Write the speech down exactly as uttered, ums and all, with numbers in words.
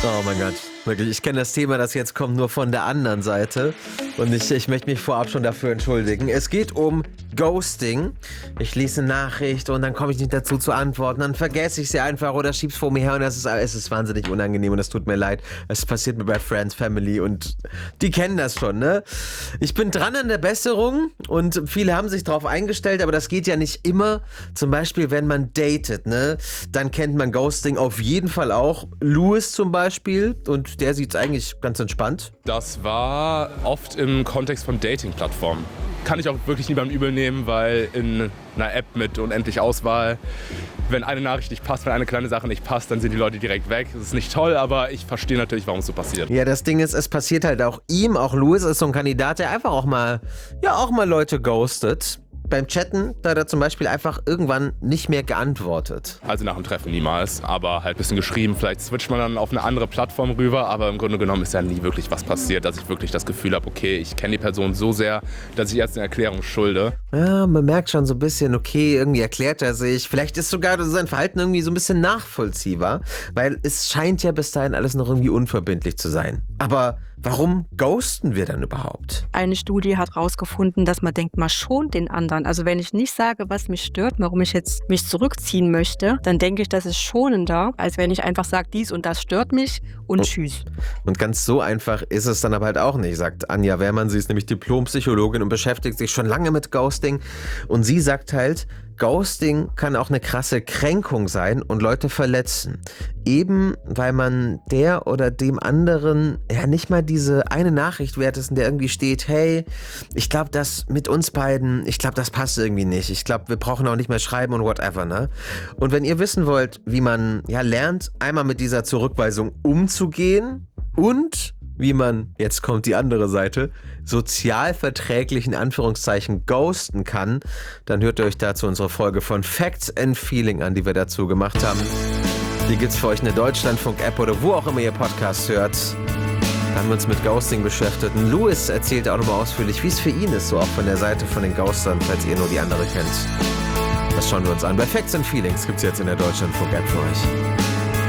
Oh mein Gott, wirklich, ich kenne das Thema, das jetzt kommt, nur von der anderen Seite und ich, ich möchte mich vorab schon dafür entschuldigen. Es geht um Ghosting. Ich lese eine Nachricht und dann komme ich nicht dazu zu antworten, dann vergesse ich sie einfach oder schieb's vor mir her und das ist, es ist wahnsinnig unangenehm und es tut mir leid. Es passiert mir bei Friends, Family und die kennen das schon, ne? Ich bin dran an der Besserung und viele haben sich darauf eingestellt, aber das geht ja nicht immer. Zum Beispiel, wenn man datet, ne? Dann kennt man Ghosting auf jeden Fall auch. Louis zum Beispiel und der sieht's eigentlich ganz entspannt. Das war oft im Kontext von Dating-Plattformen. Kann ich auch wirklich niemandem übel nehmen, weil in einer App mit unendlich Auswahl, wenn eine Nachricht nicht passt, wenn eine kleine Sache nicht passt, dann sind die Leute direkt weg. Das ist nicht toll, aber ich verstehe natürlich, warum es so passiert. Ja, das Ding ist, es passiert halt auch ihm, auch Louis ist so ein Kandidat, der einfach auch mal, ja, auch mal Leute ghostet. Beim Chatten, da hat er zum Beispiel einfach irgendwann nicht mehr geantwortet. Also nach dem Treffen niemals, aber halt ein bisschen geschrieben. Vielleicht switcht man dann auf eine andere Plattform rüber, aber im Grunde genommen ist ja nie wirklich was passiert, dass ich wirklich das Gefühl habe, okay, ich kenne die Person so sehr, dass ich jetzt eine Erklärung schulde. Ja, man merkt schon so ein bisschen, okay, irgendwie erklärt er sich. Vielleicht ist sogar sein Verhalten irgendwie so ein bisschen nachvollziehbar, weil es scheint ja bis dahin alles noch irgendwie unverbindlich zu sein. Aber warum ghosten wir dann überhaupt? Eine Studie hat herausgefunden, dass man denkt, man schont den anderen. Also wenn ich nicht sage, was mich stört, warum ich jetzt mich zurückziehen möchte, dann denke ich, das ist schonender, als wenn ich einfach sage, dies und das stört mich und und, tschüss. Und ganz so einfach ist es dann aber halt auch nicht, sagt Anja Wehrmann. Sie ist nämlich Diplompsychologin und beschäftigt sich schon lange mit Ghosting. Und sie sagt halt, Ghosting kann auch eine krasse Kränkung sein und Leute verletzen. Eben weil man der oder dem anderen ja nicht mal diese eine Nachricht wert ist, in der irgendwie steht, hey, ich glaube, das mit uns beiden, ich glaube, das passt irgendwie nicht. Ich glaube, wir brauchen auch nicht mehr schreiben und whatever, ne? Und wenn ihr wissen wollt, wie man ja lernt, einmal mit dieser Zurückweisung umzugehen und wie man, jetzt kommt die andere Seite, sozialverträglich in Anführungszeichen ghosten kann, dann hört ihr euch dazu unsere Folge von Facts and Feeling an, die wir dazu gemacht haben. Die gibt's für euch in der Deutschlandfunk-App oder wo auch immer ihr Podcast hört. Da haben wir uns mit Ghosting beschäftigt. Und Louis erzählt auch nochmal ausführlich, wie es für ihn ist, so auch von der Seite von den Ghostern, falls ihr nur die andere kennt. Das schauen wir uns an. Bei Facts and Feelings gibt's jetzt in der Deutschlandfunk-App für euch.